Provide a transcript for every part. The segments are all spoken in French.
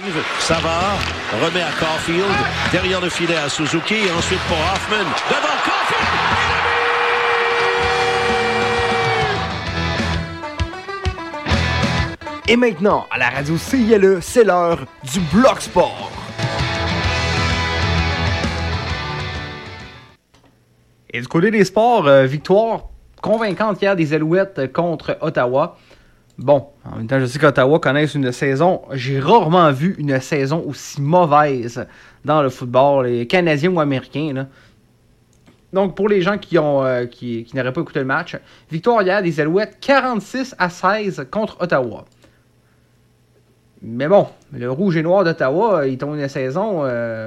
Savard remet à Caulfield, derrière le filet à Suzuki et ensuite pour Hoffman, devant Caulfield. Et maintenant, à la radio CILE, c'est l'heure du Bloc Sport. Et du côté des sports, victoire convaincante hier des Alouettes contre Ottawa. Bon, en même temps, je sais qu'Ottawa connaissent une saison. J'ai rarement vu une saison aussi mauvaise dans le football, les Canadiens ou Américains, là. Donc, pour les gens qui n'auraient pas écouté le match, victoire hier des Alouettes 46-16 contre Ottawa. Mais bon, le rouge et noir d'Ottawa, ils ont une saison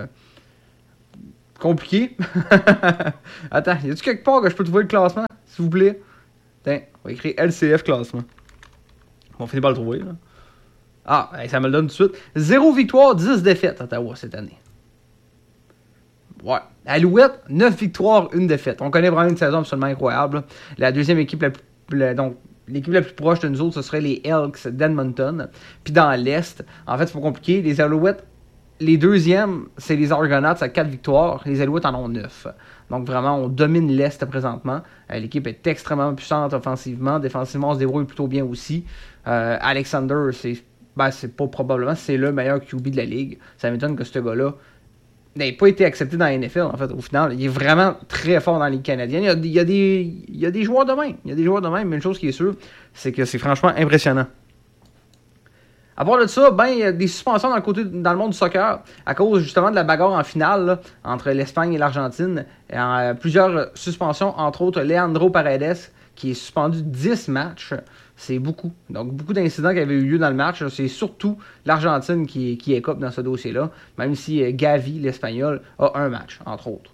compliquée. Attends, y a-tu quelque part que je peux trouver le classement, s'il vous plaît? Tiens, on va écrire LCF classement. On finit par le trouver, là. Ah, ça me le donne tout de suite. 0 victoire, 10 défaites, Ottawa, cette année. Ouais. Alouette, 9 victoires, 1 défaite. On connaît vraiment une saison absolument incroyable. La deuxième équipe l'équipe la plus proche de nous autres, ce serait les Elks d'Edmonton. Puis dans l'Est, en fait, c'est pas compliqué. Les Alouettes, les deuxièmes, c'est les Argonauts à 4 victoires. Les Alouettes en ont 9. Donc vraiment, on domine l'Est présentement. L'équipe est extrêmement puissante offensivement. Défensivement, on se débrouille plutôt bien aussi. Alexander, c'est pas probablement, c'est le meilleur QB de la ligue. Ça m'étonne que ce gars-là n'ait pas été accepté dans la NFL, en fait, au final. Il est vraiment très fort dans la Ligue canadienne. Il y a des joueurs de même. Il y a des joueurs de même, mais une chose qui est sûre, c'est que c'est franchement impressionnant. À part de ça, il y a des suspensions dans le monde du soccer, à cause justement de la bagarre en finale là, entre l'Espagne et l'Argentine. Plusieurs suspensions, entre autres Leandro Paredes, qui est suspendu 10 matchs. C'est beaucoup. Donc, beaucoup d'incidents qui avaient eu lieu dans le match. C'est surtout l'Argentine qui écope dans ce dossier-là, même si Gavi, l'Espagnol, a un match, entre autres.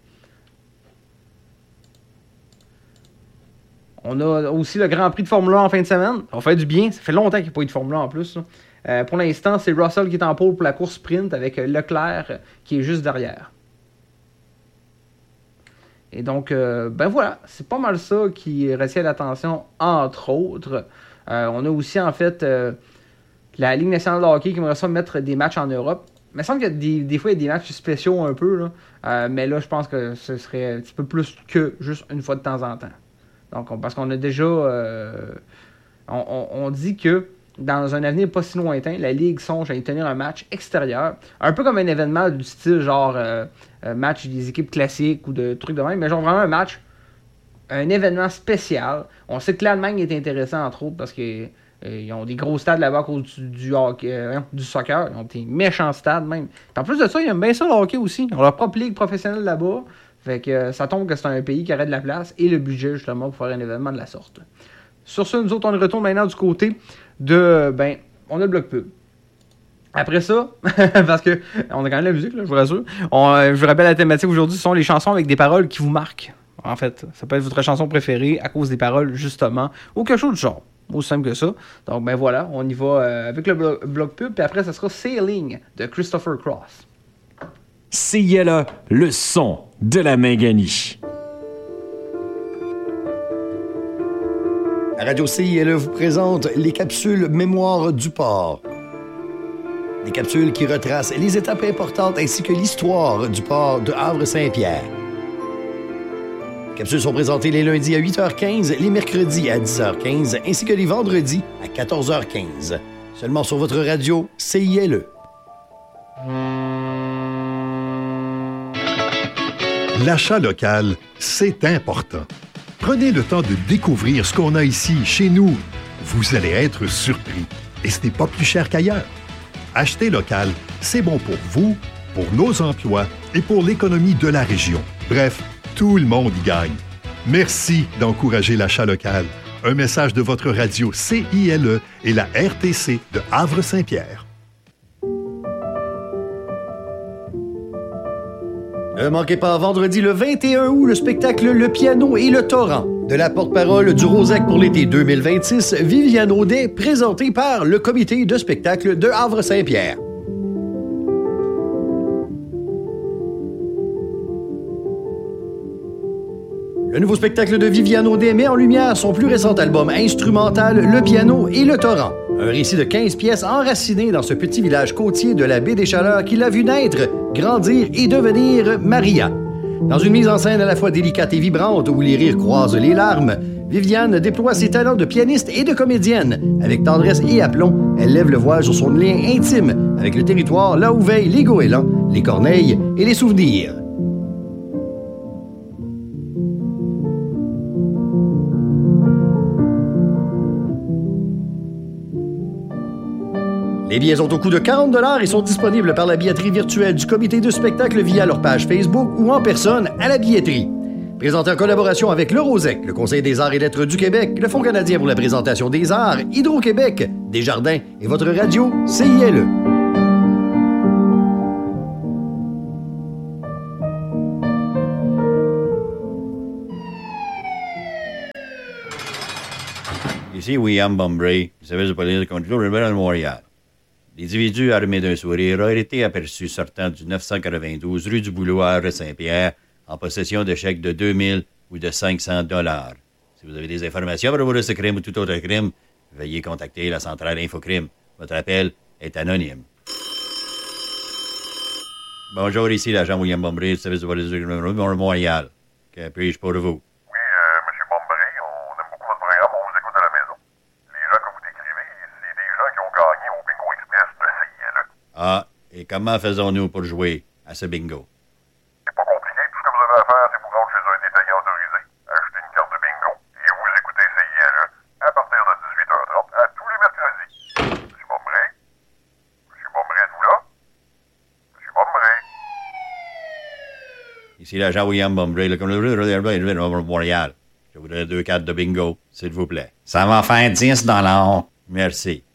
On a aussi le Grand Prix de Formule 1 en fin de semaine. Ça va faire du bien. Ça fait longtemps qu'il n'y a pas eu de Formule 1 en plus. Pour l'instant, c'est Russell qui est en pole pour la course sprint avec Leclerc qui est juste derrière. Et donc, voilà, c'est pas mal ça qui retient l'attention, entre autres. On a aussi, en fait, la Ligue nationale de hockey qui aimerait ça mettre des matchs en Europe. Il me semble qu'il y a des fois, il y a des matchs spéciaux un peu, là. Mais là, je pense que ce serait un petit peu plus que juste une fois de temps en temps. Donc, parce qu'on a déjà... on dit que dans un avenir pas si lointain, la Ligue songe à y tenir un match extérieur. Un peu comme un événement du style genre match des équipes classiques ou de trucs de même. Mais genre vraiment un événement spécial. On sait que l'Allemagne est intéressant, entre autres, parce qu'ils ont des gros stades là-bas à cause du hockey, du soccer. Ils ont des méchants stades même. Puis en plus de ça, ils aiment bien ça le hockey aussi. Ils ont leur propre ligue professionnelle là-bas. Fait que ça tombe que c'est un pays qui aurait de la place et le budget justement pour faire un événement de la sorte. Sur ce, nous autres, on retourne maintenant du côté de... on a le bloc pub. Après ça, parce que on a quand même la musique, là, je vous rassure. Je vous rappelle la thématique aujourd'hui, ce sont les chansons avec des paroles qui vous marquent. En fait, ça peut être votre chanson préférée à cause des paroles, justement, ou quelque chose du genre. Aussi simple que ça. Donc, voilà, on y va avec le bloc pub, puis après, ça sera Sailing de Christopher Cross. CILE, le son de la Minganie. Radio CILE vous présente les capsules Mémoire du port. Des capsules qui retracent les étapes importantes ainsi que l'histoire du port de Havre-Saint-Pierre. Les capsules sont présentées les lundis à 8h15, les mercredis à 10h15 ainsi que les vendredis à 14h15. Seulement sur votre radio CILE. L'achat local, c'est important. Prenez le temps de découvrir ce qu'on a ici, chez nous. Vous allez être surpris. Et ce n'est pas plus cher qu'ailleurs. Acheter local, c'est bon pour vous, pour nos emplois et pour l'économie de la région. Bref, tout le monde y gagne. Merci d'encourager l'achat local. Un message de votre radio CILE et la RTC de Havre-Saint-Pierre. Ne manquez pas vendredi le 21 août le spectacle Le Piano et le Torrent. De la porte-parole du Rosac pour l'été 2026, Viviane Audet, présenté par le comité de spectacle de Havre-Saint-Pierre. Le nouveau spectacle de Viviane Audet met en lumière son plus récent album instrumental Le Piano et le Torrent. Un récit de 15 pièces enraciné dans ce petit village côtier de la baie des Chaleurs qui l'a vu naître, grandir et devenir Maria. Dans une mise en scène à la fois délicate et vibrante où les rires croisent les larmes, Viviane déploie ses talents de pianiste et de comédienne. Avec tendresse et aplomb, elle lève le voile sur son lien intime avec le territoire là où veillent les goélands, les corneilles et les souvenirs. Les billets sont au coût de 40 $ et sont disponibles par la billetterie virtuelle du comité de spectacle via leur page Facebook ou en personne à la billetterie. Présenté en collaboration avec le Rosec, le Conseil des arts et lettres du Québec, le Fonds canadien pour la présentation des arts, Hydro-Québec, Desjardins et votre radio CILE. Ici William Bombray, du service de police de conduite de Montréal. L'individu armé d'un sourire a été aperçu sortant du 992 rue du Bouloir de Saint-Pierre en possession de chèques de 2000 ou de 500 $. Si vous avez des informations à propos de ce crime ou tout autre crime, veuillez contacter la centrale Infocrime. Votre appel est anonyme. Bonjour, ici l'agent William Bombray, du service de police de Montréal. Que puis-je pour vous? Ah, et comment faisons-nous pour jouer à ce bingo? C'est pas compliqué. Tout ce que vous avez à faire, c'est vous rendre chez un détaillant autorisé, acheter une carte de bingo et vous écoutez CILE à partir de 18h30 à tous les mercredis. Monsieur Bombray? Monsieur Bombray, êtes-vous là? Monsieur Bombray? Ici l'agent William Bombray, le de Montréal. Je voudrais 2 cartes de bingo, s'il vous plaît. Ça va faire 10 $. Merci.